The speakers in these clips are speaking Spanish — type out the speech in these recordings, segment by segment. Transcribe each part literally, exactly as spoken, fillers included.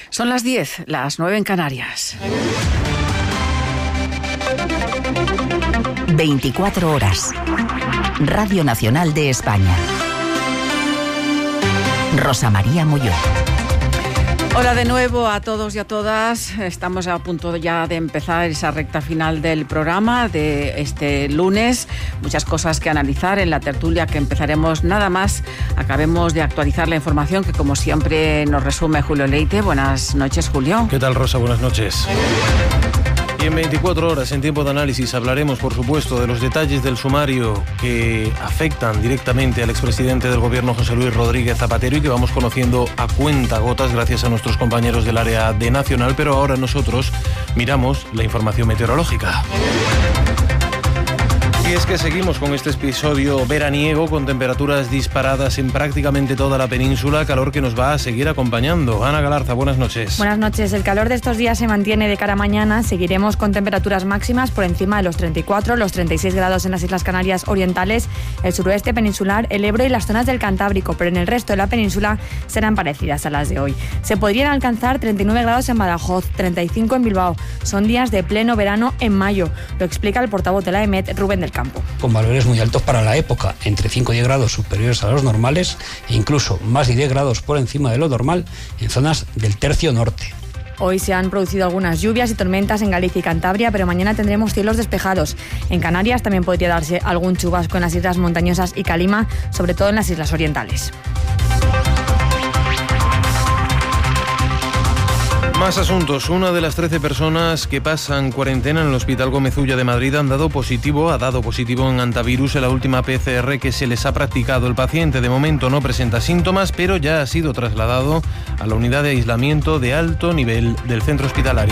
Son las diez, las nueve en Canarias. veinticuatro horas. Radio Nacional de España. Rosa María Molló. Hola de nuevo a todos y a todas. Estamos a punto ya de empezar esa recta final del programa de este lunes. Muchas cosas que analizar en la tertulia que empezaremos nada más. Acabemos de actualizar la información que, como siempre, nos resume Julio Leite. Buenas noches, Julio. ¿Qué tal, Rosa? Buenas noches. Y en veinticuatro horas, en tiempo de análisis, hablaremos, por supuesto, de los detalles del sumario que afectan directamente al expresidente del Gobierno, José Luis Rodríguez Zapatero, y que vamos conociendo a cuentagotas gracias a nuestros compañeros del área de Nacional. Pero ahora nosotros miramos la información meteorológica. Y es que seguimos con este episodio veraniego con temperaturas disparadas en prácticamente toda la península, calor que nos va a seguir acompañando. Ana Galarza, buenas noches. Buenas noches. El calor de estos días se mantiene de cara a mañana. Seguiremos con temperaturas máximas por encima de los treinta y cuatro, los treinta y seis grados en las Islas Canarias Orientales, el suroeste peninsular, el Ebro y las zonas del Cantábrico, pero en el resto de la península serán parecidas a las de hoy. Se podrían alcanzar treinta y nueve grados en Badajoz, treinta y cinco en Bilbao. Son días de pleno verano en mayo. Lo explica el portavoz de la E M E T, Rubén del Campo. Con valores muy altos para la época, entre cinco y diez grados superiores a los normales e incluso más de diez grados por encima de lo normal en zonas del tercio norte. Hoy se han producido algunas lluvias y tormentas en Galicia y Cantabria, pero mañana tendremos cielos despejados. En Canarias también podría darse algún chubasco en las islas montañosas y Calima, sobre todo en las islas orientales. Más asuntos. Una de las trece personas que pasan cuarentena en el Hospital Gómez Ulla de Madrid han dado positivo, ha dado positivo en antivirus en la última P C R que se les ha practicado. El paciente de momento no presenta síntomas, pero ya ha sido trasladado a la unidad de aislamiento de alto nivel del centro hospitalario.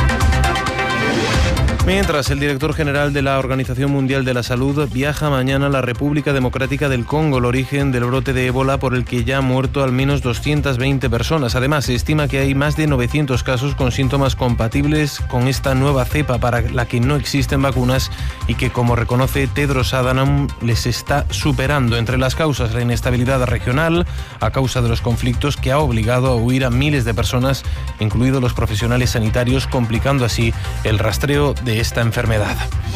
Mientras, el director general de la Organización Mundial de la Salud viaja mañana a la República Democrática del Congo, el origen del brote de ébola por el que ya han muerto al menos doscientas veinte personas. Además, se estima que hay más de novecientos casos con síntomas compatibles con esta nueva cepa para la que no existen vacunas y que, como reconoce Tedros Adhanom, les está superando. Entre las causas, la inestabilidad regional a causa de los conflictos que ha obligado a huir a miles de personas, incluidos los profesionales sanitarios, complicando así el rastreo de esta enfermedad.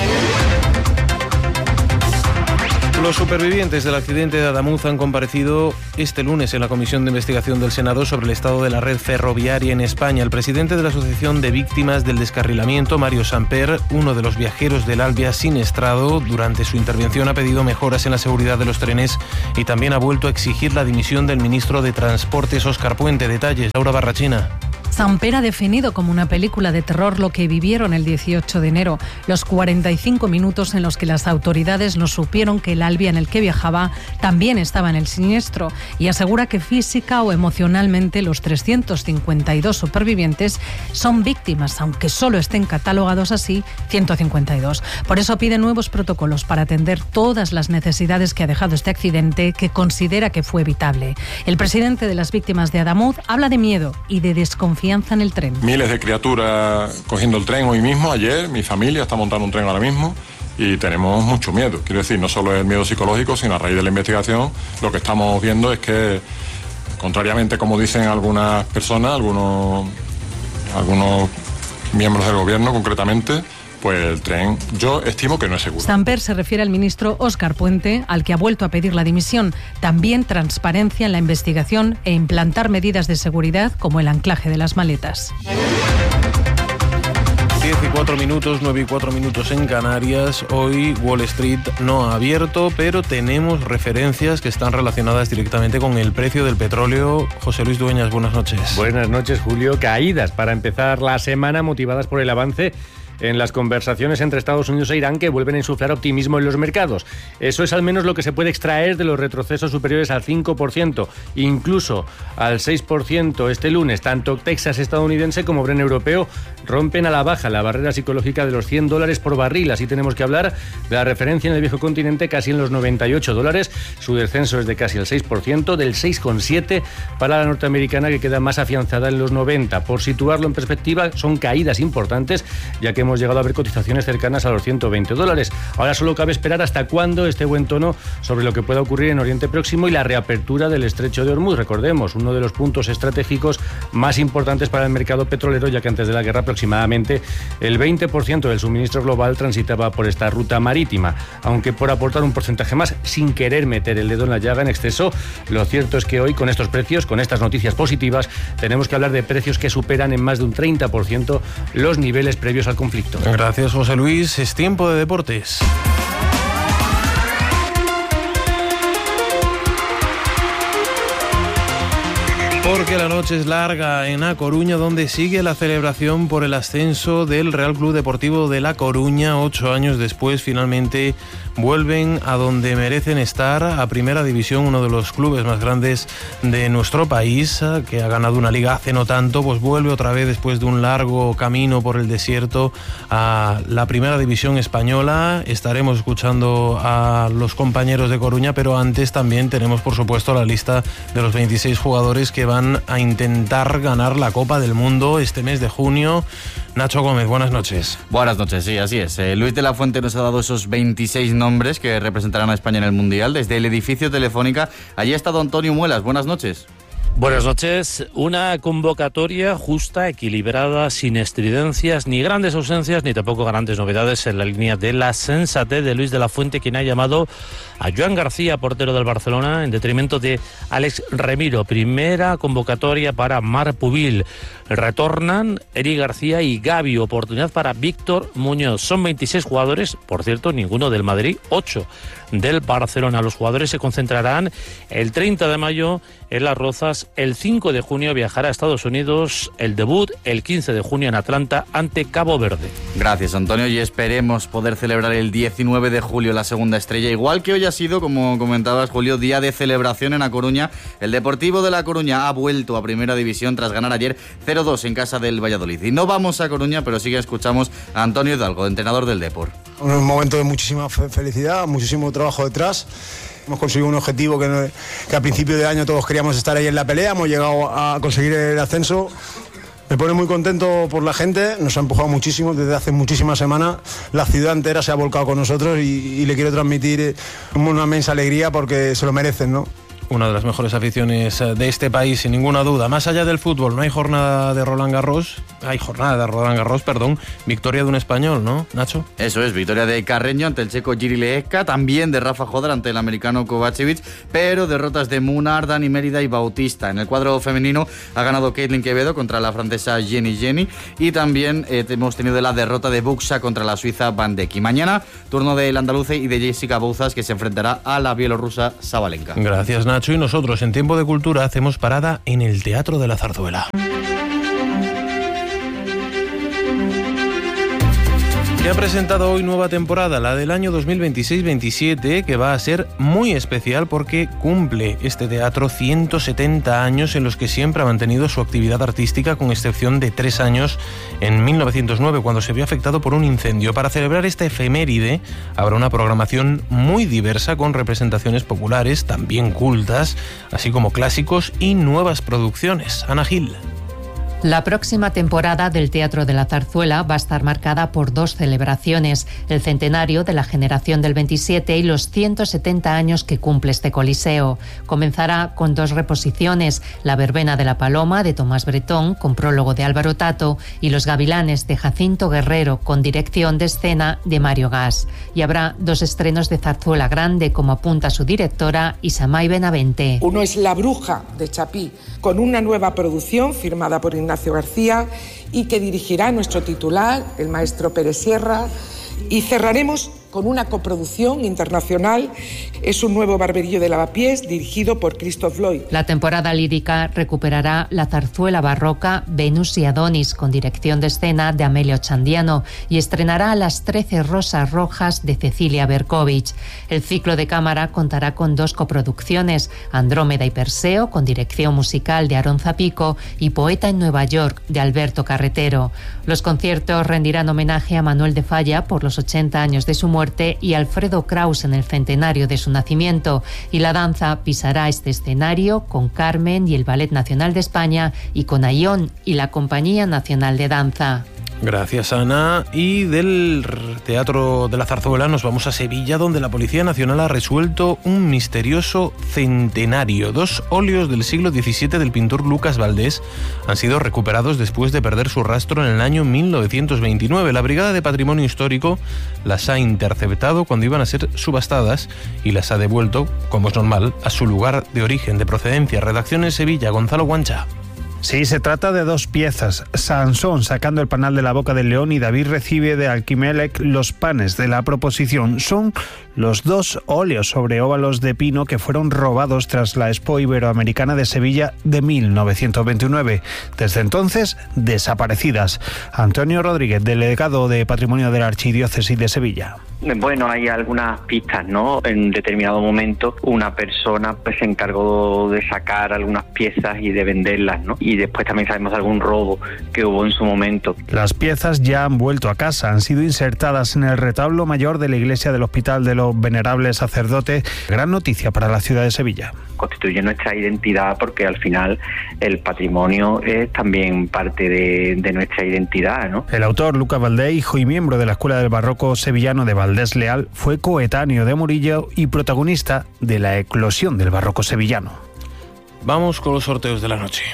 Los supervivientes del accidente de Adamuz han comparecido este lunes en la Comisión de Investigación del Senado sobre el estado de la red ferroviaria en España. El presidente de la Asociación de Víctimas del Descarrilamiento, Mario Samper, uno de los viajeros del Alvia siniestrado, durante su intervención ha pedido mejoras en la seguridad de los trenes y también ha vuelto a exigir la dimisión del ministro de Transportes, Óscar Puente. Detalles, Laura Barrachina. Samper ha definido como una película de terror lo que vivieron el dieciocho de enero, los cuarenta y cinco minutos en los que las autoridades no supieron que el Alvia en el que viajaba también estaba en el siniestro, y asegura que física o emocionalmente los trescientos cincuenta y dos supervivientes son víctimas, aunque solo estén catalogados así ciento cincuenta y dos. Por eso pide nuevos protocolos para atender todas las necesidades que ha dejado este accidente, que considera que fue evitable. El presidente de las víctimas de Adamuz habla de miedo y de desconfianza en el tren. Miles de criaturas cogiendo el tren hoy mismo, ayer, mi familia está montando un tren ahora mismo y tenemos mucho miedo. Quiero decir, no solo es el miedo psicológico, sino a raíz de la investigación lo que estamos viendo es que, contrariamente como dicen algunas personas, algunos, algunos miembros del gobierno concretamente, pues el tren yo estimo que no es seguro. Samper se refiere al ministro Óscar Puente, al que ha vuelto a pedir la dimisión. También transparencia en la investigación e implantar medidas de seguridad como el anclaje de las maletas. diez y cuatro minutos, nueve y cuatro minutos en Canarias. Hoy Wall Street no ha abierto, pero tenemos referencias que están relacionadas directamente con el precio del petróleo. José Luis Dueñas, buenas noches. Buenas noches, Julio. Caídas para empezar la semana motivadas por el avance en las conversaciones entre Estados Unidos e Irán, que vuelven a insuflar optimismo en los mercados. Eso es al menos lo que se puede extraer de los retrocesos superiores al cinco por ciento, incluso al seis por ciento este lunes. Tanto Texas estadounidense como Brent europeo rompen a la baja la barrera psicológica de los cien dólares por barril. Así tenemos que hablar de la referencia en el viejo continente casi en los noventa y ocho dólares. Su descenso es de casi el seis por ciento, del seis coma siete por ciento para la norteamericana, que queda más afianzada en los noventa. Por situarlo en perspectiva, son caídas importantes, ya que hemos llegado a ver cotizaciones cercanas a los ciento veinte dólares. Ahora solo cabe esperar hasta cuándo este buen tono sobre lo que pueda ocurrir en Oriente Próximo y la reapertura del estrecho de Hormuz. Recordemos, uno de los puntos estratégicos más importantes para el mercado petrolero, ya que antes de la guerra aproximadamente el veinte por ciento del suministro global transitaba por esta ruta marítima. Aunque por aportar un porcentaje más, sin querer meter el dedo en la llaga en exceso, lo cierto es que hoy con estos precios, con estas noticias positivas, tenemos que hablar de precios que superan en más de un treinta por ciento los niveles previos al conflicto. Gracias, José Luis. Es tiempo de deportes. Porque la noche es larga en A Coruña, donde sigue la celebración por el ascenso del Real Club Deportivo de La Coruña. Ocho años después, finalmente vuelven a donde merecen estar, a Primera División, uno de los clubes más grandes de nuestro país, que ha ganado una liga hace no tanto, pues vuelve otra vez después de un largo camino por el desierto a la Primera División española. Estaremos escuchando a los compañeros de Coruña, pero antes también tenemos, por supuesto, la lista de los veintiséis jugadores que van a intentar ganar la Copa del Mundo este mes de junio. Nacho Gómez, buenas noches. Buenas noches, sí, así es. Eh, Luis de la Fuente nos ha dado esos veintiséis nombres que representarán a España en el Mundial. Desde el edificio Telefónica, allí ha estado Antonio Muelas. Buenas noches. Buenas noches. Una convocatoria justa, equilibrada, sin estridencias, ni grandes ausencias, ni tampoco grandes novedades en la línea de la sensatez de Luis de la Fuente, quien ha llamado a Joan García, portero del Barcelona, en detrimento de Alex Remiro. Primera convocatoria para Marc Pubil. Retornan Eric García y Gavi. Oportunidad para Víctor Muñoz. Son veintiséis jugadores, por cierto, ninguno del Madrid, ocho del Barcelona. Los jugadores se concentrarán el treinta de mayo en Las Rozas. El cinco de junio viajará a Estados Unidos. El debut el quince de junio en Atlanta ante Cabo Verde. Gracias, Antonio, y esperemos poder celebrar el diecinueve de julio la segunda estrella, igual que hoy ha sido, como comentabas, Julio, día de celebración en A Coruña. El Deportivo de La Coruña ha vuelto a Primera División tras ganar ayer cero dos en casa del Valladolid. Y no vamos a Coruña, pero sí que escuchamos a Antonio Hidalgo, entrenador del Depor. Un momento de muchísima fe- felicidad, muchísimo trabajo detrás. Hemos conseguido un objetivo que, no, que a principio de año todos queríamos estar ahí en la pelea. Hemos llegado a conseguir el ascenso. Me pone muy contento por la gente, nos ha empujado muchísimo desde hace muchísimas semanas. La ciudad entera se ha volcado con nosotros y, y le quiero transmitir una inmensa alegría porque se lo merecen, ¿no? Una de las mejores aficiones de este país, sin ninguna duda. Más allá del fútbol, no hay jornada de Roland Garros, hay jornada de Roland Garros, perdón, victoria de un español, ¿no, Nacho? Eso es, victoria de Carreño ante el checo Jiri Lehecka, también de Rafa Jodar ante el americano Kovacevic, pero derrotas de Munar, Dani Mérida y Bautista. En el cuadro femenino ha ganado Caitlin Quevedo contra la francesa Jenny Jenny y también eh, hemos tenido la derrota de Buxa contra la suiza Van Dijk. Y mañana, turno del andaluce y de Jessica Bouzas, que se enfrentará a la bielorrusa Sabalenka. Gracias, Nacho. Y nosotros en Tiempo de Cultura hacemos parada en el Teatro de la Zarzuela. Que ha presentado hoy nueva temporada, la del año dos mil veintiséis veintisiete, que va a ser muy especial porque cumple este teatro ciento setenta años en los que siempre ha mantenido su actividad artística, con excepción de tres años en mil novecientos nueve, cuando se vio afectado por un incendio. Para celebrar esta efeméride habrá una programación muy diversa con representaciones populares, también cultas, así como clásicos y nuevas producciones. Ana Gil. La próxima temporada del Teatro de la Zarzuela va a estar marcada por dos celebraciones: el centenario de la generación del veintisiete y los ciento setenta años que cumple este coliseo. Comenzará con dos reposiciones: La verbena de la Paloma, de Tomás Bretón, con prólogo de Álvaro Tato, y Los gavilanes, de Jacinto Guerrero, con dirección de escena de Mario Gas. Y habrá dos estrenos de zarzuela grande, como apunta su directora, Isamay Benavente. Uno es La bruja, de Chapí, con una nueva producción firmada por Ignacio García y que dirigirá nuestro titular, el maestro Pérez Sierra, y cerraremos con una coproducción internacional. Es un nuevo Barberillo de Lavapiés, dirigido por Christoph Lloyd. La temporada lírica recuperará la zarzuela barroca Venus y Adonis, con dirección de escena de Amelio Chandiano, y estrenará Las trece rosas rojas, de Cecilia Berkovich. El ciclo de cámara contará con dos coproducciones: Andrómeda y Perseo, con dirección musical de Aarón Zapico, y Poeta en Nueva York, de Alberto Carretero. Los conciertos rendirán homenaje a Manuel de Falla por los ochenta años de su muerte y Alfredo Kraus en el centenario de su nacimiento, y la danza pisará este escenario con Carmen y el Ballet Nacional de España, y con Ayón y la Compañía Nacional de Danza. Gracias, Ana. Y del Teatro de la Zarzuela nos vamos a Sevilla, donde la Policía Nacional ha resuelto un misterioso centenario. Dos óleos del siglo diecisiete del pintor Lucas Valdés han sido recuperados después de perder su rastro en el año mil novecientos veintinueve. La Brigada de Patrimonio Histórico las ha interceptado cuando iban a ser subastadas y las ha devuelto, como es normal, a su lugar de origen, de procedencia. Redacción en Sevilla, Gonzalo Guancha. Sí, se trata de dos piezas. Sansón sacando el panal de la boca del león y David recibe de Alquimelec los panes de la proposición. Son los dos óleos sobre óvalos de pino que fueron robados tras la Expo Iberoamericana de Sevilla de mil novecientos veintinueve. Desde entonces, desaparecidas. Antonio Rodríguez, delegado de Patrimonio de la Archidiócesis de Sevilla. Bueno, hay algunas pistas, ¿no? En determinado momento una persona pues se encargó de sacar algunas piezas y de venderlas, ¿no? Y después también sabemos de algún robo que hubo en su momento. Las piezas ya han vuelto a casa, han sido insertadas en el retablo mayor de la iglesia del Hospital de los Venerables Sacerdotes. Gran noticia para la ciudad de Sevilla. Constituye nuestra identidad porque al final el patrimonio es también parte de, de nuestra identidad, ¿no? El autor, Lucas Valdés, hijo y miembro de la Escuela del Barroco Sevillano de Valdés Leal, fue coetáneo de Murillo y protagonista de la eclosión del barroco sevillano. Vamos con los sorteos de la noche.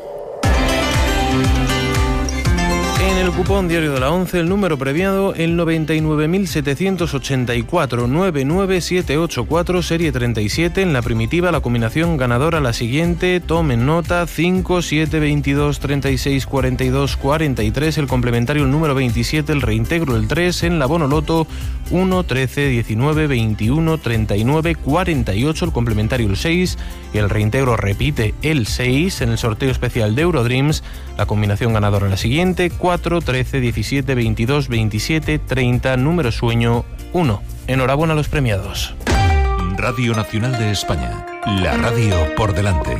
En el cupón diario de la once, el número premiado, el noventa y nueve mil setecientos ochenta y cuatro noventa y nueve siete ocho cuatro, serie treinta y siete. En la primitiva, la combinación ganadora la siguiente, tomen nota, cinco, siete, veintidós, treinta y seis, cuarenta y dos, cuarenta y tres. El complementario, el número veintisiete, el reintegro, el tres. En la bonoloto, uno, trece, diecinueve, veintiuno, treinta y nueve, cuarenta y ocho. El complementario, el seis. Y el reintegro repite el seis. En el sorteo especial de Eurodreams, la combinación ganadora la siguiente, cuatro, trece, diecisiete, veintidós, veintisiete, treinta, número sueño uno. Enhorabuena a los premiados. Radio Nacional de España, la radio por delante.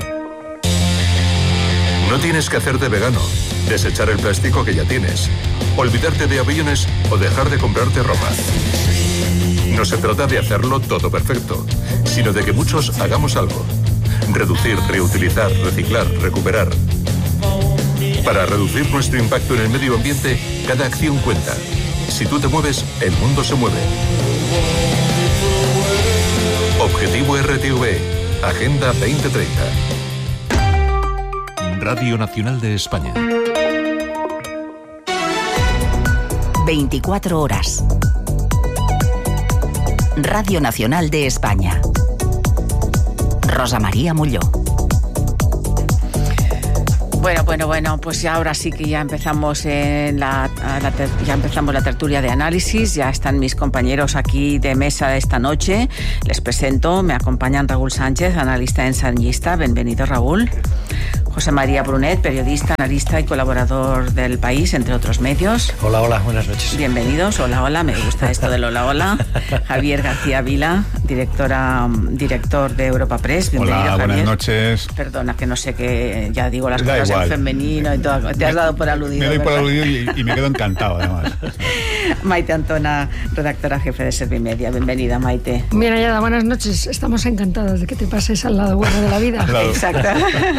No tienes que hacerte vegano, desechar el plástico que ya tienes, olvidarte de aviones o dejar de comprarte ropa. No se trata de hacerlo todo perfecto, sino de que muchos hagamos algo. Reducir, reutilizar, reciclar, recuperar. Para reducir nuestro impacto en el medio ambiente, cada acción cuenta. Si tú te mueves, el mundo se mueve. Objetivo R T V, Agenda veinte treinta. Radio Nacional de España. veinticuatro horas. Radio Nacional de España. Rosa María Molló. Bueno, bueno, bueno, pues ya ahora sí que ya empezamos en la, la ter, ya empezamos la tertulia de análisis. Ya están mis compañeros aquí de mesa esta noche. Les presento, me acompañan Raúl Sánchez, analista ensayista. Bienvenido, Raúl. José María Brunet, periodista, analista y colaborador del País, entre otros medios. Hola, hola, buenas noches. Bienvenidos, hola, hola, me gusta esto del hola, hola. Javier García Vila, directora, director de Europa Press. Bienvenido, hola, Javier. Buenas noches. Perdona, que no sé qué, ya digo las da cosas igual. en femenino y todo. Te has dado por aludido. Me doy por ¿verdad? aludido y, y me quedo encantado, además. Maite Antona, redactora jefe de Servimedia. Bienvenida, Maite. Bien hallada, buenas noches. Estamos encantados de que te pases al lado bueno de la vida. Exacto.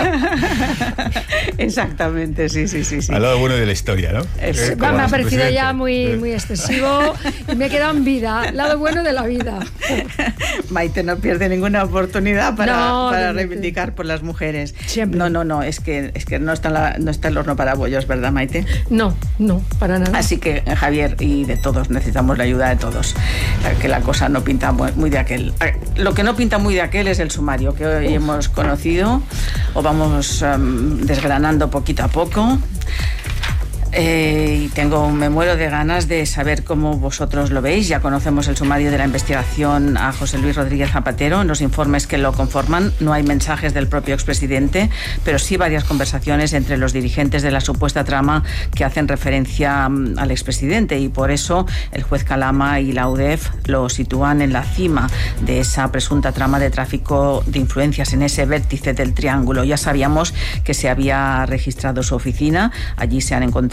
Exactamente, sí, sí, sí, sí. Al lado bueno de la historia, ¿no? Eh, me ha parecido ya muy, muy excesivo y me he quedado en vida, lado bueno de la vida. Maite no pierde ninguna oportunidad para, no, para reivindicar por las mujeres. Siempre. No, no, no, es que, es que no, está la, no está el horno para bollos, ¿verdad, Maite? No, no, para nada. Así que, Javier, y de todos, necesitamos la ayuda de todos, que la cosa no pinta muy de aquel. Lo que no pinta muy de aquel es el sumario que hoy Uf. hemos conocido, o vamos um, desgranando poquito a poco. Eh, y tengo, me muero de ganas de saber cómo vosotros lo veis. Ya conocemos el sumario de la investigación a José Luis Rodríguez Zapatero. En los informes que lo conforman no hay mensajes del propio expresidente, pero sí varias conversaciones entre los dirigentes de la supuesta trama que hacen referencia al expresidente, y por eso el juez Calama y la U D E F lo sitúan en la cima de esa presunta trama de tráfico de influencias, en ese vértice del triángulo. Ya sabíamos que se había registrado su oficina, allí se han encontrado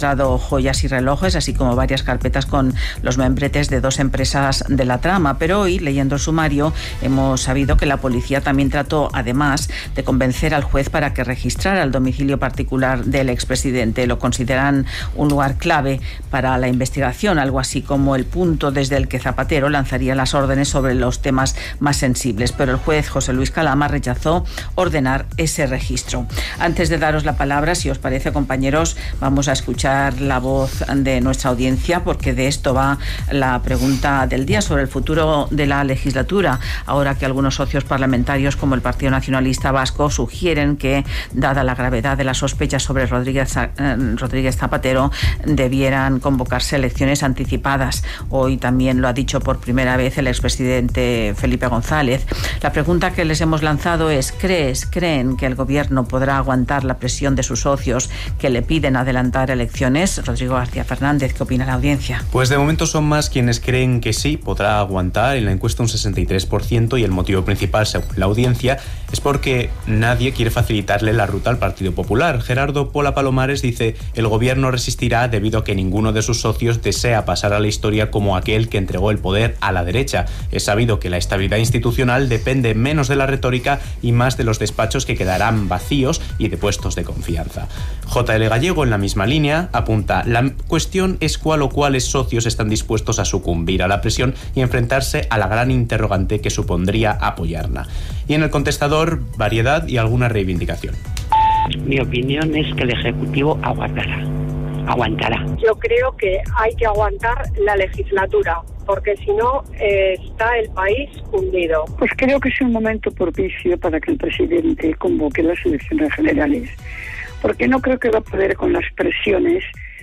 secuestrado joyas y relojes, así como varias carpetas con los membretes de dos empresas de la trama. Pero hoy, leyendo el sumario, hemos sabido que la policía también trató, además, de convencer al juez para que registrara el domicilio particular del expresidente. Lo consideran un lugar clave para la investigación, algo así como el punto desde el que Zapatero lanzaría las órdenes sobre los temas más sensibles. Pero el juez José Luis Calama rechazó ordenar ese registro. Antes de daros la palabra, si os parece, compañeros, vamos a escuchar la voz de nuestra audiencia, porque de esto va la pregunta del día sobre el futuro de la legislatura, ahora que algunos socios parlamentarios como el Partido Nacionalista Vasco sugieren que, dada la gravedad de las sospechas sobre Rodríguez, eh, Rodríguez Zapatero, debieran convocarse elecciones anticipadas. Hoy también lo ha dicho por primera vez el expresidente Felipe González. La pregunta que les hemos lanzado es: ¿crees, creen que el gobierno podrá aguantar la presión de sus socios que le piden adelantar elecciones? Rodrigo García Fernández, ¿qué opina la audiencia? Pues de momento son más quienes creen que sí, podrá aguantar. En la encuesta un sesenta y tres por ciento, y el motivo principal, según la audiencia, es porque nadie quiere facilitarle la ruta al Partido Popular. Gerardo Pola Palomares dice: el gobierno resistirá debido a que ninguno de sus socios desea pasar a la historia como aquel que entregó el poder a la derecha. Es sabido que la estabilidad institucional depende menos de la retórica y más de los despachos que quedarán vacíos y de puestos de confianza. J L Gallego, en la misma línea, apunta: la cuestión es cuál o cuáles socios están dispuestos a sucumbir a la presión y enfrentarse a la gran interrogante que supondría apoyarla. Y en el contestador, variedad y alguna reivindicación. Mi opinión es que el Ejecutivo aguantará. Aguantará. Yo creo que hay que aguantar la legislatura, porque si no eh, está el país hundido. Pues creo que es un momento propicio para que el presidente convoque las elecciones generales, porque no creo que va a poder con las presiones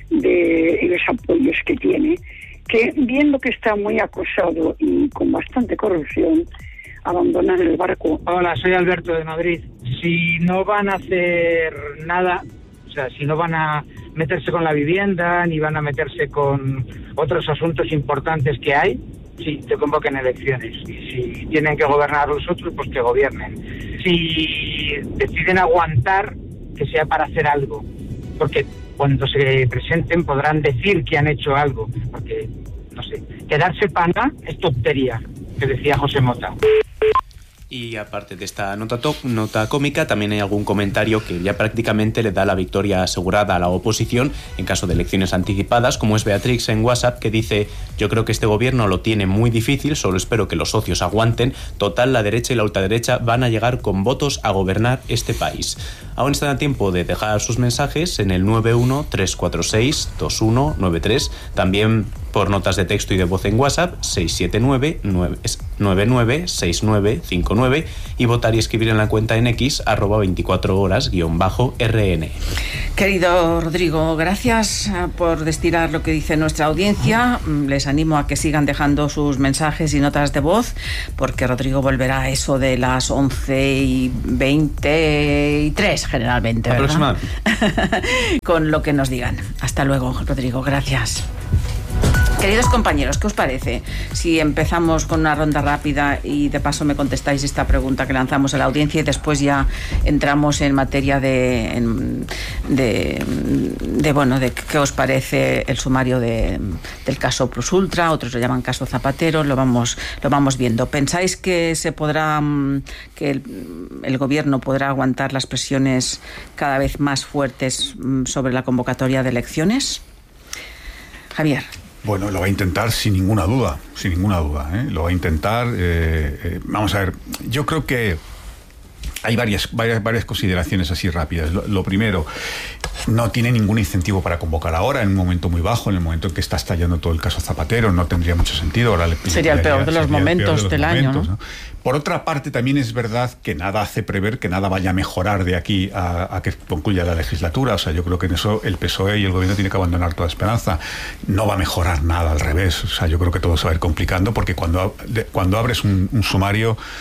de y los apoyos que tiene, que viendo que está muy acosado y con bastante corrupción, abandonar el barco. Hola, soy Alberto de Madrid. Si no van a hacer nada, o sea, si no van a meterse con la vivienda, ni van a meterse con otros asuntos importantes que hay, sí, te convoquen elecciones. Y si tienen que gobernar los otros, pues que gobiernen. Si deciden aguantar, que sea para hacer algo. Porque cuando se presenten podrán decir que han hecho algo. Porque, no sé, quedarse pana es tontería, que decía José Mota. Y aparte de esta nota, to- nota cómica, también hay algún comentario que ya prácticamente le da la victoria asegurada a la oposición en caso de elecciones anticipadas, como es Beatrix en WhatsApp, que dice: yo creo que este gobierno lo tiene muy difícil, solo espero que los socios aguanten. Total, la derecha y la ultraderecha van a llegar con votos a gobernar este país. Aún están a tiempo de dejar sus mensajes en el nueve uno tres cuatro seis dos uno nueve tres, también por notas de texto y de voz en WhatsApp seis siete nueve nueve nueve seis nueve cinco nueve, y votar y escribir en la cuenta en X arroba veinticuatro horas guión bajo R N. Querido Rodrigo, gracias por destilar lo que dice nuestra audiencia. Les animo a que sigan dejando sus mensajes y notas de voz, porque Rodrigo volverá a eso de las once y veinte y tres generalmente, ¿verdad? Aproximadamente. Con lo que nos digan. Hasta luego, Rodrigo, gracias. Queridos compañeros, ¿qué os parece si empezamos con una ronda rápida y de paso me contestáis esta pregunta que lanzamos a la audiencia, y después ya entramos en materia de, en, de, de bueno, de qué os parece el sumario de, del caso Plus Ultra? Otros lo llaman caso Zapatero, lo vamos, lo vamos viendo. ¿Pensáis que se podrá, que el, el gobierno podrá aguantar las presiones cada vez más fuertes sobre la convocatoria de elecciones? Javier. Bueno, lo va a intentar sin ninguna duda, sin ninguna duda, ¿eh? Lo va a intentar. Eh, eh, vamos a ver, yo creo que hay varias, varias, varias consideraciones así rápidas. Lo, lo primero, no tiene ningún incentivo para convocar ahora, en un momento muy bajo, en el momento en que está estallando todo el caso Zapatero, no tendría mucho sentido. Ahora le sería el peor de los momentos de del momentos, año, ¿no? ¿no? Por otra parte, también es verdad que nada hace prever que nada vaya a mejorar de aquí a, a que concluya la legislatura. O sea, yo creo que en eso el P S O E y el gobierno tienen que abandonar toda esperanza. No va a mejorar nada, al revés. O sea, yo creo que todo se va a ir complicando, porque cuando, cuando abres un, un sumario,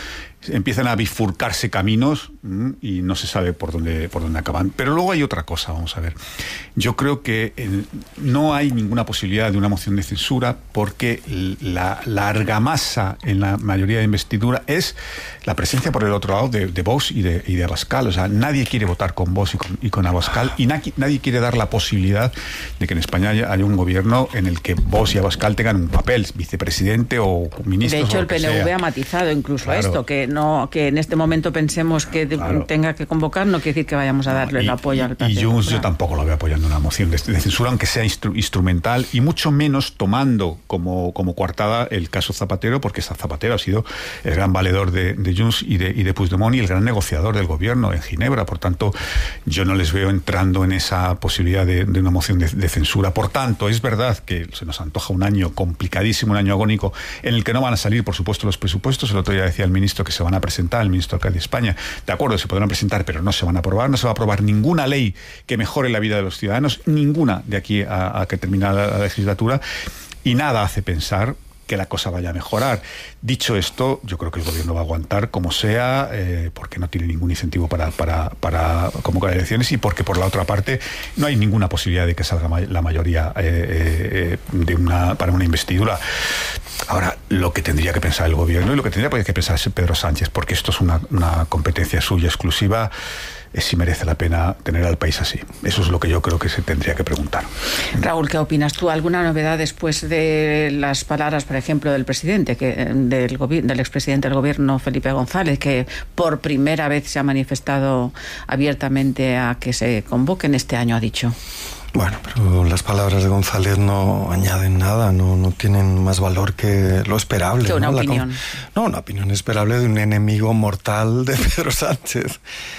empiezan a bifurcarse caminos y no se sabe por dónde, por dónde acaban. Pero luego hay otra cosa, vamos a ver. Yo creo que eh, no hay ninguna posibilidad de una moción de censura porque la, la argamasa en la mayoría de investidura es la presencia por el otro lado de, de Vox y de, y de Abascal. O sea, nadie quiere votar con Vox y con, y con Abascal y na, nadie quiere dar la posibilidad de que en España haya, haya un gobierno en el que Vox y Abascal tengan un papel, vicepresidente o ministro. De hecho, el P N V ha matizado incluso claro. esto, que no que en este momento pensemos que claro. tenga que convocar, no quiere decir que vayamos a darle no, y, el apoyo al Partido Y Junts Popular. yo tampoco lo veo apoyando una moción de, de censura, aunque sea instru, instrumental, y mucho menos tomando como, como coartada el caso Zapatero, porque Zapatero ha sido el gran valedor de, de Junts y de, y de Puigdemont y el gran negociador del gobierno en Ginebra. Por tanto, yo no les veo entrando en esa posibilidad de, de una moción de, de censura. Por tanto, es verdad que se nos antoja un año complicadísimo, un año agónico, en el que no van a salir, por supuesto, los presupuestos. El otro día decía el ministro que se van a presentar, el ministro alcalde de España. De acuerdo, se podrán presentar, pero no se van a aprobar. No se va a aprobar ninguna ley que mejore la vida de los ciudadanos, ninguna de aquí a, a que termine la, la legislatura, y nada hace pensar que la cosa vaya a mejorar. Dicho esto, yo creo que el gobierno va a aguantar como sea, eh, porque no tiene ningún incentivo para, para, para convocar elecciones y porque, por la otra parte, no hay ninguna posibilidad de que salga la mayoría eh, eh, de una, para una investidura. Ahora, lo que tendría que pensar el gobierno y lo que tendría que pensar Pedro Sánchez, porque esto es una, una competencia suya exclusiva, es si merece la pena tener al país así. Eso es lo que yo creo que se tendría que preguntar. Raúl, ¿qué opinas tú? ¿Alguna novedad después de las palabras, por ejemplo, del presidente, que del, del expresidente del gobierno, Felipe González, que por primera vez se ha manifestado abiertamente a que se convoquen este año, ha dicho? Bueno, pero las palabras de González no añaden nada, no, no tienen más valor que lo esperable. Que una ¿no? opinión. La, no, una opinión esperable de un enemigo mortal de Pedro Sánchez.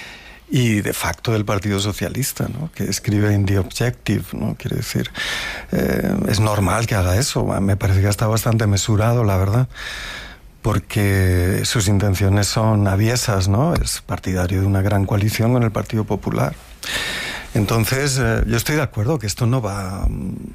Y de facto del Partido Socialista, ¿no? Que escribe en The Objective, ¿no? Quiere decir, eh, es normal que haga eso. Me parece que está bastante mesurado, la verdad, porque sus intenciones son aviesas, ¿no? Es partidario de una gran coalición con el Partido Popular. Entonces, eh, yo estoy de acuerdo que esto no va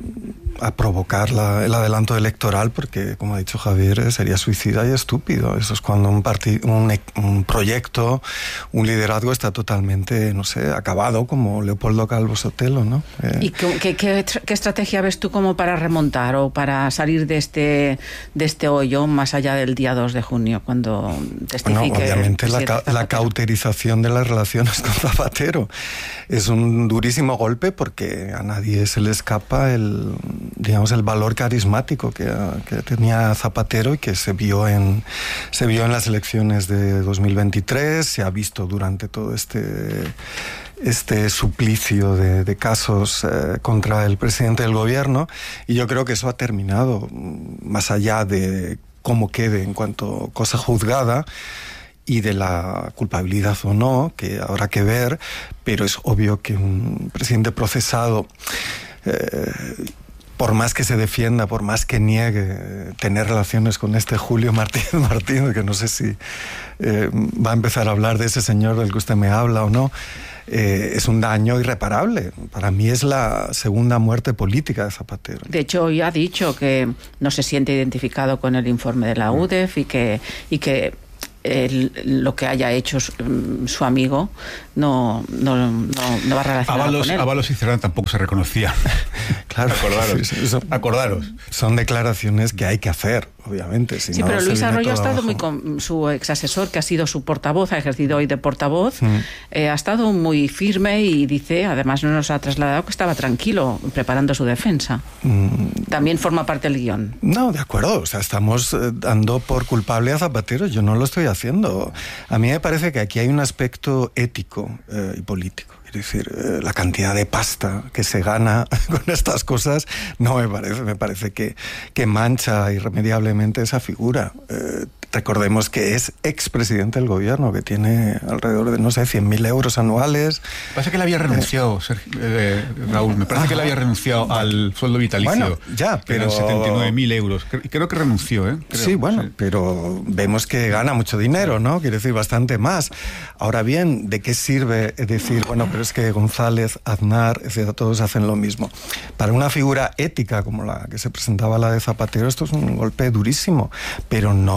a provocar la, el adelanto electoral, porque, como ha dicho Javier, sería suicida y estúpido. Eso es cuando un, partido, un, un proyecto, un liderazgo está totalmente, no sé, acabado, como Leopoldo Calvo Sotelo, ¿no? Eh, ¿Y qué, qué, qué, qué estrategia ves tú como para remontar o para salir de este, de este hoyo más allá del día dos de junio, cuando testifique? Bueno, obviamente la, ca la cauterización de las relaciones con Zapatero es un durísimo golpe, porque a nadie se le escapa el, digamos, el valor carismático que, que tenía Zapatero y que se vio en se vio en las elecciones de dos mil veintitrés, se ha visto durante todo este este suplicio de, de casos eh, contra el presidente del gobierno, y yo creo que eso ha terminado, más allá de cómo quede en cuanto cosa juzgada y de la culpabilidad o no, que habrá que ver, pero es obvio que un presidente procesado, eh, por más que se defienda, por más que niegue tener relaciones con este Julio Martínez Martínez, que no sé si eh, va a empezar a hablar de ese señor del que usted me habla o no, eh, es un daño irreparable. Para mí es la segunda muerte política de Zapatero. De hecho, hoy ha dicho que no se siente identificado con el informe de la U D E F y que, y que El, lo que haya hecho su, su amigo no, no, no, no va relacionado Ábalos, con él. Ábalos y Cerrón tampoco se reconocían. Claro, acordaros, son, acordaros. Son declaraciones que hay que hacer, obviamente. Si sí, no, pero Luis Arroyo ha estado abajo. muy con su ex asesor, que ha sido su portavoz, ha ejercido hoy de portavoz, mm. eh, ha estado muy firme y dice, además no nos ha trasladado que estaba tranquilo preparando su defensa. Mm. También forma parte del guión. No, de acuerdo, o sea, estamos eh, dando por culpable a Zapatero, yo no lo estoy haciendo. A mí me parece que aquí hay un aspecto ético eh, y político. Es decir, eh, la cantidad de pasta que se gana con estas cosas no me parece, me parece que, que mancha irremediablemente esa figura. Eh, recordemos que es expresidente del gobierno, que tiene alrededor de, no sé, cien mil euros anuales. Parece que él había renunciado, eh, Sergio, eh, Raúl, me parece ajá. que él había renunciado al sueldo vitalicio. Bueno, ya, pero... eran setenta y nueve mil euros. Creo que renunció, ¿eh? Creo, sí, bueno, sí. pero vemos que gana mucho dinero, ¿no? Quiere decir, bastante más. Ahora bien, ¿de qué sirve decir, bueno, pero es que González, Aznar, etcétera, todos hacen lo mismo? Para una figura ética como la que se presentaba la de Zapatero, esto es un golpe durísimo, pero no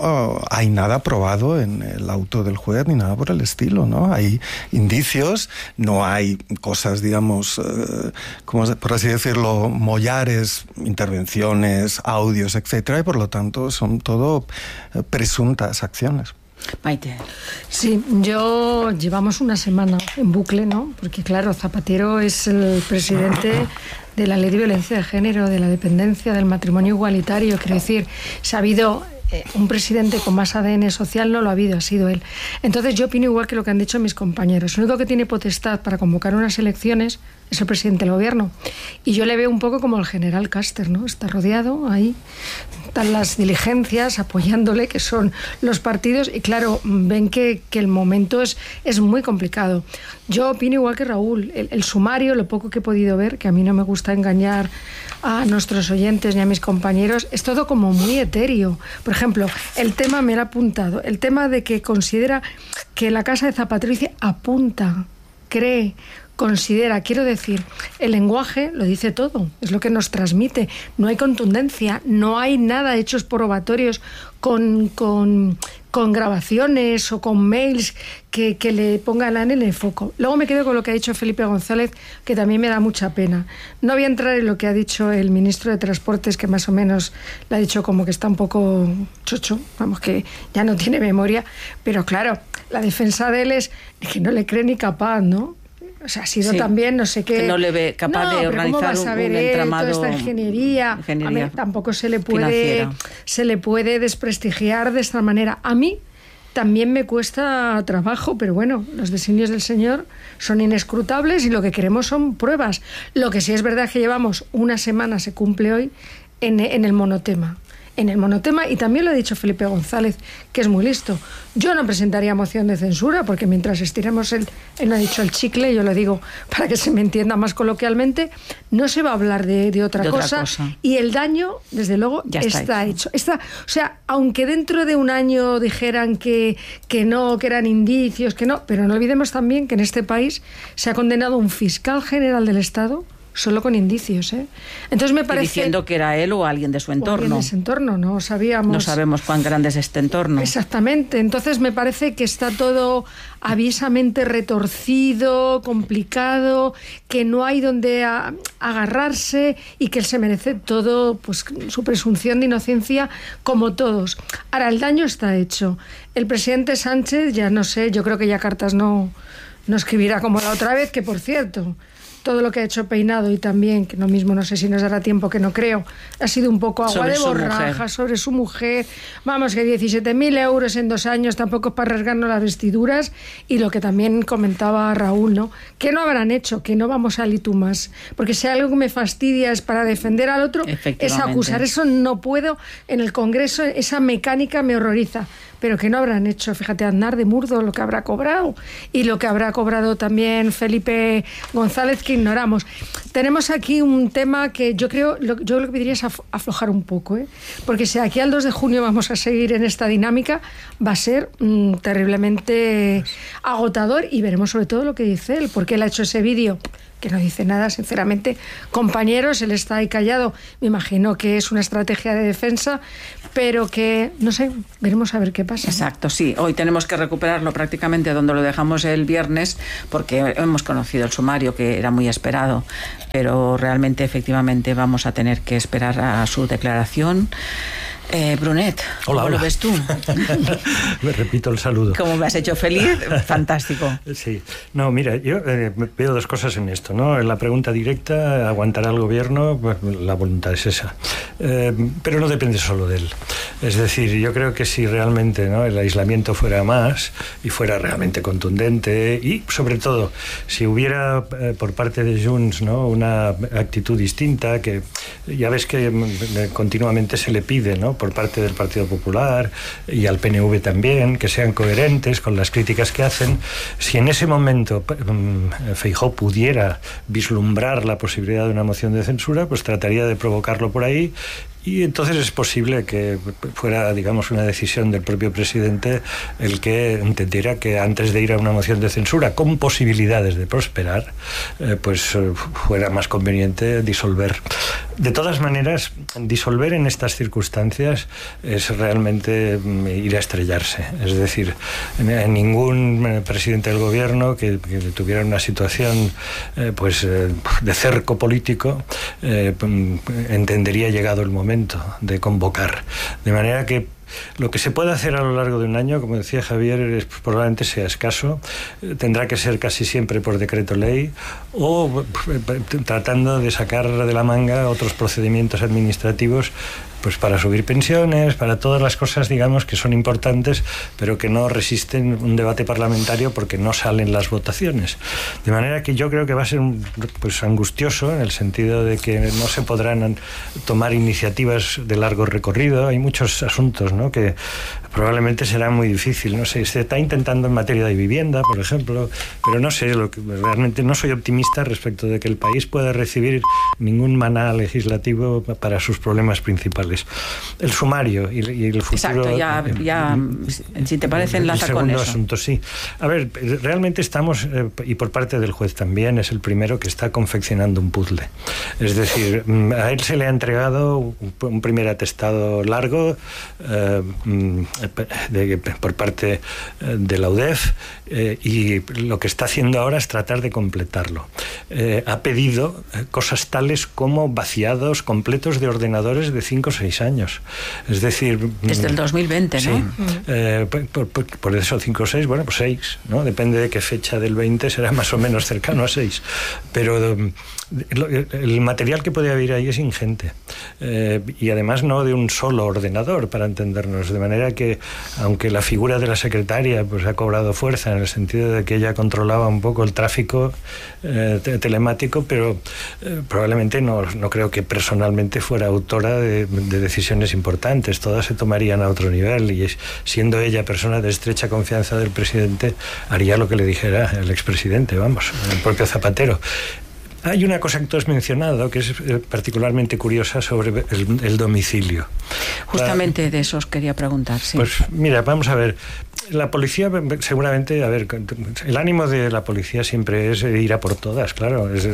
uh, hay nada probado en el auto del juez ni nada por el estilo, ¿no? Hay indicios, no hay cosas, digamos, uh, como por así decirlo, mollares, intervenciones, audios, etcétera, y por lo tanto son todo uh, presuntas acciones. Maite. Sí, yo llevamos una semana en bucle, ¿no? Porque claro, Zapatero es el presidente de la Ley de Violencia de Género, de la dependencia, del matrimonio igualitario. Quiero decir, se ha habido eh, un presidente con más A D N social, no lo ha habido, ha sido él. Entonces yo opino igual que lo que han dicho mis compañeros. El único que tiene potestad para convocar unas elecciones es el presidente del gobierno. Y yo le veo un poco como el general Caster, ¿no? Está rodeado ahí, están las diligencias apoyándole, que son los partidos, y claro, ven que, que el momento es, es muy complicado. Yo opino igual que Raúl, el, el sumario, lo poco que he podido ver, que a mí no me gusta engañar a nuestros oyentes ni a mis compañeros, es todo como muy etéreo. Por ejemplo, el tema, me lo he apuntado, el tema de que considera que la casa de Zapatero dice apunta, cree, considera, quiero decir, el lenguaje lo dice todo, es lo que nos transmite, no hay contundencia, no hay nada hechos probatorios con, con, con grabaciones o con mails que, que le pongan en el foco. Luego me quedo con lo que ha dicho Felipe González, que también me da mucha pena. No voy a entrar en lo que ha dicho el ministro de Transportes, que más o menos le ha dicho como que está un poco chocho, vamos, que ya no tiene memoria, pero claro, la defensa de él es que no le cree ni capaz, ¿no? O sea, ha sido sí, también, no sé qué... Que no le ve capaz no, de organizar un, un entramado... Toda esta ingeniería, ingeniería a mí tampoco se le puede se le puede desprestigiar de esta manera. A mí también me cuesta trabajo, pero bueno, los designios del Señor son inescrutables y lo que queremos son pruebas. Lo que sí es verdad es que llevamos una semana, se cumple hoy, en, en el monotema. En el monotema, y también lo ha dicho Felipe González, que es muy listo. Yo no presentaría moción de censura, porque mientras estiremos el, él no ha dicho el chicle, yo lo digo para que se me entienda más coloquialmente, no se va a hablar de, de, otra, de cosa, otra cosa, y el daño, desde luego, ya está, está hecho. hecho. Está, o sea, aunque dentro de un año dijeran que, que no, que eran indicios, que no, pero no olvidemos también que en este país se ha condenado un fiscal general del Estado solo con indicios, ¿eh? Entonces me parece... Y diciendo que era él o alguien de su entorno. O alguien de su entorno, no sabíamos... No sabemos cuán grande es este entorno. Exactamente. Entonces me parece que está todo avisamente retorcido, complicado, que no hay donde a, agarrarse y que él se merece todo, pues su presunción de inocencia, como todos. Ahora, el daño está hecho. El presidente Sánchez, ya no sé, yo creo que ya cartas no, no escribirá como la otra vez, que por cierto... Todo lo que ha hecho Peinado y también, que no mismo no sé si nos dará tiempo, que no creo, ha sido un poco agua sobre de borraja sobre su mujer. Vamos, que diecisiete mil euros en dos años tampoco es para rasgarnos las vestiduras. Y lo que también comentaba Raúl, ¿no? Que no habrán hecho, que no vamos a más. Porque si algo que me fastidia es para defender al otro, es acusar. Eso no puedo en el Congreso, esa mecánica me horroriza. Pero que no habrán hecho, fíjate, Aznar de Murdo, lo que habrá cobrado y lo que habrá cobrado también Felipe González, que ignoramos. Tenemos aquí un tema que yo creo, lo, yo lo que pediría es aflojar un poco, ¿eh? Porque si aquí al dos de junio vamos a seguir en esta dinámica, va a ser mmm, terriblemente agotador, y veremos sobre todo lo que dice él, porque él ha hecho ese vídeo que no dice nada, sinceramente. Compañeros, él está ahí callado, me imagino que es una estrategia de defensa, pero que, no sé, veremos a ver qué pasa. Exacto, ¿no? Sí, hoy tenemos que recuperarlo prácticamente donde lo dejamos el viernes, porque hemos conocido el sumario, que era muy esperado, pero realmente, efectivamente, vamos a tener que esperar a su declaración. Eh, Brunet, ¿cómo hola, lo hola. ves tú? Me repito el saludo. ¿Cómo me has hecho feliz? Fantástico. Sí. No, mira, yo eh, veo dos cosas en esto, ¿no? En la pregunta directa, ¿aguantará el gobierno? Pues la voluntad es esa. Eh, pero no depende solo de él. Es decir, yo creo que si realmente, ¿no?, el aislamiento fuera más y fuera realmente contundente, y sobre todo, si hubiera eh, por parte de Junts, ¿no?, una actitud distinta, que ya ves que eh, continuamente se le pide, ¿no?, por parte del Partido Popular y al P N V también, que sean coherentes con las críticas que hacen. Si en ese momento Feijóo pudiera vislumbrar la posibilidad de una moción de censura, pues trataría de provocarlo por ahí, y entonces es posible que fuera, digamos, una decisión del propio presidente el que entendiera que antes de ir a una moción de censura con posibilidades de prosperar, eh, pues fuera más conveniente disolver De todas maneras, disolver en estas circunstancias es realmente ir a estrellarse. Es decir, ningún presidente del gobierno que, que tuviera una situación eh, pues, eh, de cerco político eh, entendería llegado el momento de convocar. De manera que lo que se puede hacer a lo largo de un año, como decía Javier, es, probablemente sea escaso. Tendrá que ser casi siempre por decreto ley o tratando de sacar de la manga otros procedimientos administrativos, pues para subir pensiones, para todas las cosas, digamos, que son importantes, pero que no resisten un debate parlamentario porque no salen las votaciones. De manera que yo creo que va a ser pues angustioso, en el sentido de que no se podrán tomar iniciativas de largo recorrido. Hay muchos asuntos, ¿no?, que probablemente será muy difícil. No sé, se está intentando en materia de vivienda, por ejemplo, pero no sé, lo que, realmente no soy optimista respecto de que el país pueda recibir ningún maná legislativo para sus problemas principales. El sumario y, y el futuro. Exacto, ya, ya si te parece, enlaza el con eso. segundo asunto, sí. A ver, realmente estamos, eh, y por parte del juez también, es el primero que está confeccionando un puzzle. Es decir, a él se le ha entregado un, un primer atestado largo eh, de, por parte de la U D E F eh, y lo que está haciendo ahora es tratar de completarlo. Eh, ha pedido cosas tales como vaciados completos de ordenadores de cinco o seis años. Es decir... Desde el dos mil veinte, ¿no? Sí. Eh, por, por, por eso cinco o seis, bueno, pues seis, ¿no? Depende de qué fecha del veinte, será más o menos cercano a seis. Pero um, el material que puede haber ahí es ingente. Eh, y además no de un solo ordenador, para entendernos. De manera que, aunque la figura de la secretaria pues ha cobrado fuerza en el sentido de que ella controlaba un poco el tráfico eh, telemático, pero eh, probablemente no, no creo que personalmente fuera autora de, de decisiones importantes. Todas se tomarían a otro nivel y siendo ella persona de estrecha confianza del presidente, haría lo que le dijera el expresidente, vamos, el propio Zapatero. Hay una cosa que tú has mencionado que es particularmente curiosa sobre el, el domicilio. Justamente la, de eso os quería preguntar, sí. Pues mira, vamos a ver. La policía, seguramente, a ver, el ánimo de la policía siempre es ir a por todas, claro, es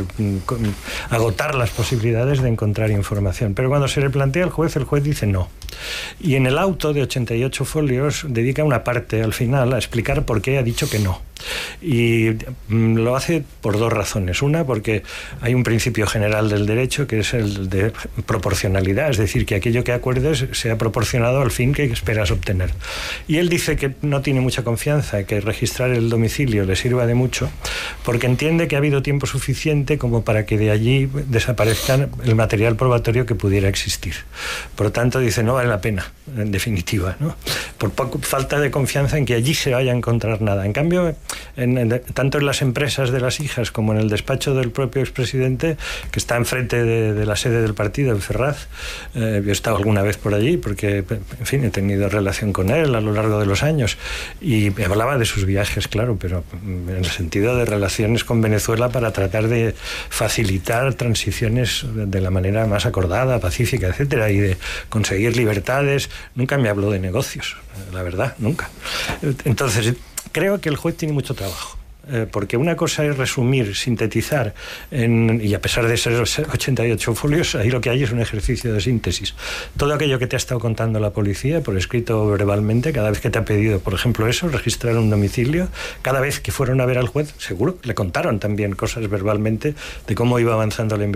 agotar las posibilidades de encontrar información. Pero cuando se le plantea al juez, el juez dice no. Y en el auto de ochenta y ocho folios dedica una parte al final a explicar por qué ha dicho que no. Y lo hace por dos razones. Una, porque hay un principio general del derecho que es el de proporcionalidad, es decir, que aquello que acuerdes sea proporcionado al fin que esperas obtener. Y él dice que no tiene mucha confianza, que registrar el domicilio le sirva de mucho, porque entiende que ha habido tiempo suficiente como para que de allí desaparezca el material probatorio que pudiera existir. Por lo tanto, dice, no vale la pena, en definitiva, ¿no? Por poco, falta de confianza en que allí se vaya a encontrar nada. En cambio, En, en, tanto en las empresas de las hijas como en el despacho del propio expresidente, que está enfrente de, de la sede del partido, en Ferraz. Eh, yo he estado alguna vez por allí porque, en fin, he tenido relación con él a lo largo de los años y me hablaba de sus viajes, claro, pero en el sentido de relaciones con Venezuela para tratar de facilitar transiciones de la manera más acordada, pacífica, etcétera, y de conseguir libertades. Nunca me habló de negocios, la verdad, nunca. Entonces, creo que el juez tiene mucho trabajo, eh, porque una cosa es resumir, sintetizar, en, y a pesar de ser ochenta y ocho folios, ahí lo que hay es un ejercicio de síntesis. Todo aquello que te ha estado contando la policía, por escrito o verbalmente, cada vez que te ha pedido, por ejemplo, eso, registrar un domicilio, cada vez que fueron a ver al juez, seguro le contaron también cosas verbalmente de cómo iba avanzando la investigación.